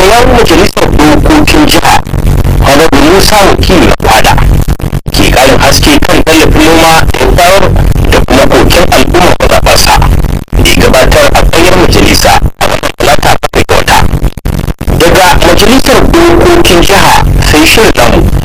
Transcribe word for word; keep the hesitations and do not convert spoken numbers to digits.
yawun majalisar dokokin jiha honorable musa wakili na kwada ke karin haske kan tallafin noma da bayar da kuma koken al'ummar mazaɓarsa da gabatar a tsayar majalisa a ranar talata bakwai ga wata daga majalisar dokokin jiha sai shirin namu